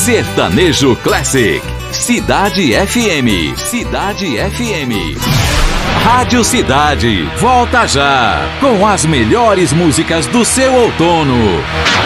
Sertanejo Classic. Cidade FM. Cidade FM. Rádio Cidade. Volta já. Com as melhores músicas do seu outono.